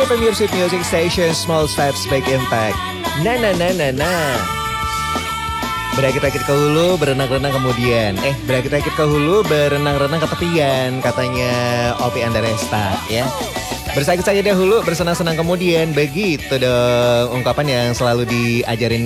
Radio Music Station, Small Steps Big Impact. Nah. Berakit-rakit ke hulu, berenang-renang kemudian. Berakit-rakit ke hulu, berenang-renang ke tepian, katanya Opi Andaresta ya. Bersakit-sakit dahulu, bersenang-senang kemudian. Begitu dong ungkapan yang selalu diajarin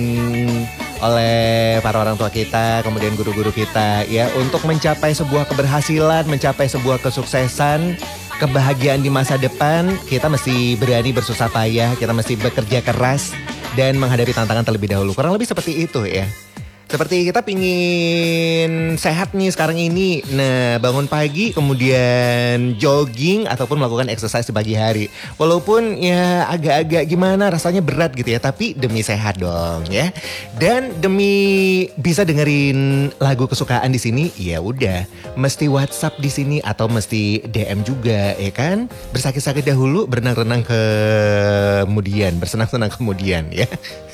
oleh para orang tua kita, kemudian guru-guru kita ya, untuk mencapai sebuah keberhasilan, mencapai sebuah kesuksesan, kebahagiaan di masa depan, kita mesti berani bersusah payah, kita mesti bekerja keras dan menghadapi tantangan terlebih dahulu. Kurang lebih seperti itu ya. Seperti kita pingin sehat nih sekarang ini. Nah, bangun pagi kemudian jogging ataupun melakukan exercise di pagi hari. Walaupun ya agak-agak gimana rasanya berat gitu ya, tapi demi sehat dong ya. Dan demi bisa dengerin lagu kesukaan di sini, ya udah mesti WhatsApp di sini atau mesti DM juga ya kan. Bersakit-sakit dahulu, berenang-renang kemudian, bersenang-senang kemudian ya.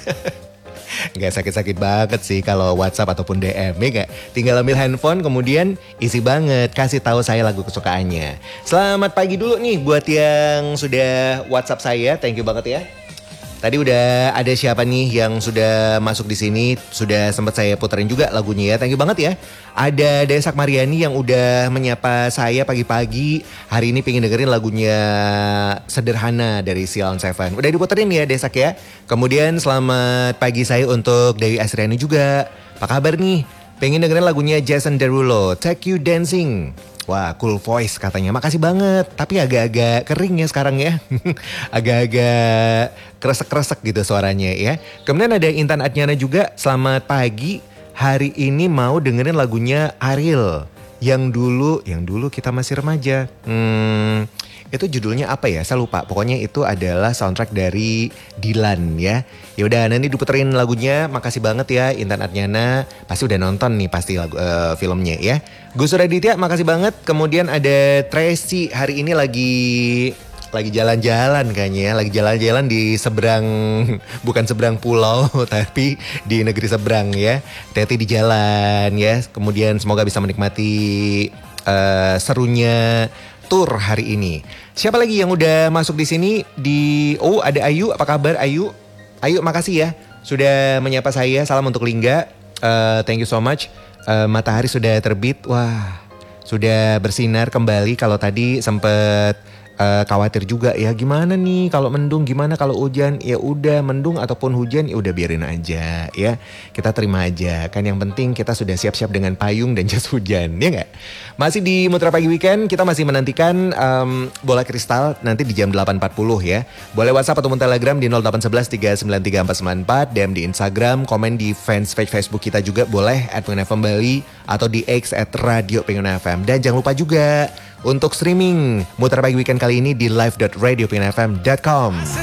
Gak sakit-sakit banget sih kalau WhatsApp ataupun DM ya gak? Tinggal ambil handphone kemudian isi banget, kasih tahu saya lagu kesukaannya. Selamat pagi dulu nih buat yang sudah WhatsApp saya, thank you banget ya. Tadi udah ada siapa nih yang sudah masuk di sini, sudah sempat saya puterin juga lagunya ya. Thank you banget ya. Ada Desak Mariani yang udah menyapa saya pagi-pagi. Hari ini pengen dengerin lagunya Sederhana dari Silon Seven. Udah diputerin ya Desak ya. Kemudian selamat pagi saya untuk Dewi Asriani juga. Apa kabar nih? Pengen dengerin lagunya Jason Derulo, Take You Dancing. Wah, cool voice katanya. Makasih banget. Tapi agak-agak kering ya sekarang ya. Agak-agak kresek-kresek gitu suaranya ya. Kemudian ada Intan Adnyana juga. Selamat pagi. Hari ini mau dengerin lagunya Ariel. Yang dulu kita masih remaja. Itu judulnya apa ya? Saya lupa. Pokoknya itu adalah soundtrack dari Dilan ya. Ya udah nanti diputerin lagunya. Makasih banget ya Intan Adnyana. Pasti udah nonton nih pasti lagu filmnya ya. Gus Raditya makasih banget. Kemudian ada Tracy hari ini lagi jalan-jalan kayaknya ya. Lagi jalan-jalan di seberang, bukan seberang pulau tapi di negeri seberang ya. Teti di jalan ya. Kemudian semoga bisa menikmati serunya tur hari ini. Siapa lagi yang udah masuk di sini? Ada Ayu, apa kabar Ayu? Ayu makasih ya sudah menyapa saya. Salam untuk Lingga. Thank you so much. Matahari sudah terbit. Wah, sudah bersinar kembali. Kalau tadi sempet khawatir juga ya, gimana nih kalau mendung, gimana kalau hujan. Ya udah, mendung ataupun hujan ya udah biarin aja ya. Kita terima aja. Kan yang penting kita sudah siap-siap dengan payung dan jas hujan, ya enggak? Masih di Mutiara Pagi Weekend, kita masih menantikan bola kristal nanti di jam 8.40 ya. Boleh WhatsApp ataupun Telegram di 0811 393 494, DM di Instagram, komen di fanspage Facebook kita juga boleh @pengenfm Bali atau di X @radio_pengenfm. Dan jangan lupa juga untuk streaming Mutiara Pagi Weekend kali ini di live.radio.pengenfm.com.